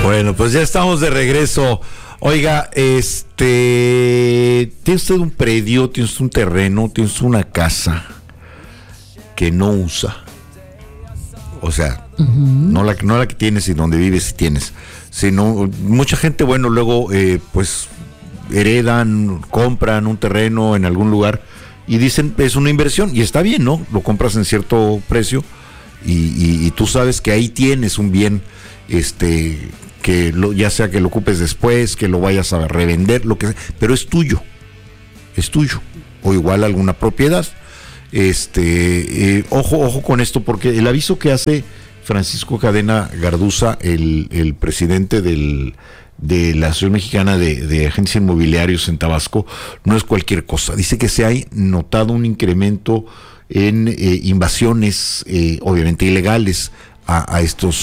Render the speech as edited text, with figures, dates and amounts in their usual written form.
Bueno, pues ya estamos de regreso. Oiga, tiene usted un predio, tiene usted un terreno, tiene usted una casa que no usa. O sea, no la que tienes y donde vives y tienes, sino mucha gente, bueno, luego pues heredan, compran un terreno en algún lugar y dicen es una inversión y está bien, ¿no? Lo compras en cierto precio y tú sabes que ahí tienes un bien, que ya sea que lo ocupes después, que lo vayas a revender, lo que sea, pero es tuyo, o igual alguna propiedad. Ojo con esto, porque el aviso que hace Francisco Cadena Garduza, el presidente de la Asociación Mexicana de Agentes Inmobiliarios en Tabasco, no es cualquier cosa. Dice que se ha notado un incremento en invasiones, obviamente ilegales, a estos